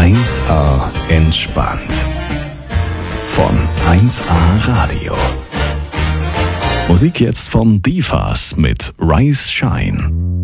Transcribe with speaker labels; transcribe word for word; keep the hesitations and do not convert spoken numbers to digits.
Speaker 1: eins A entspannt. Von eins A Radio. Musik jetzt von Divas mit Rise Shine.